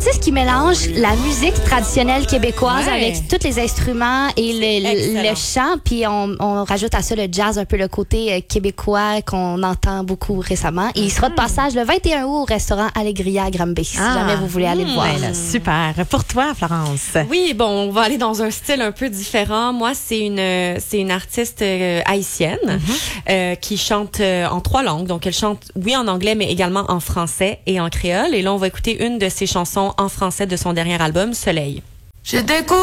artiste qui mélange la musique traditionnelle québécoise avec tous les instruments et le chant, puis on rajoute à ça le jazz, un peu le côté québécois qu'on entend beaucoup récemment. Et il sera de passage le 21 août au restaurant Allegria à Granby, si jamais vous voulez aller le voir. Ben là, super. Pour toi, Florence? Oui, bon, on va aller dans un style un peu différent. Moi, c'est une artiste haïtienne qui chante en 3 langues. Donc, elle chante, oui, en anglais, mais également en français et en créole. Et là, on va écouter une de ses chansons en français de son dernier album, Soleil. J'ai découvert